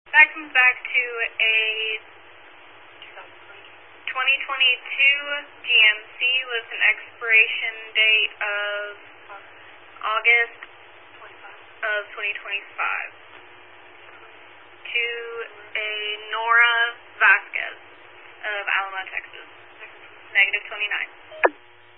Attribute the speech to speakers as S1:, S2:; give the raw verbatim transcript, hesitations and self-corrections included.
S1: That comes back to a twenty twenty-two G M C with an expiration date of August of twenty twenty-five. To